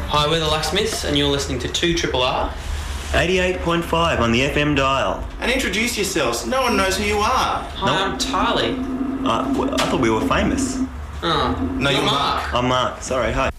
Hi, we're the Locksmiths, and you're listening to 2RRR. 88.5 on the FM dial. And introduce yourselves. No one knows who you are. Hi, I'm Tylee. I thought we were famous. Oh, No, you're Mark. I'm Mark. Sorry, hi.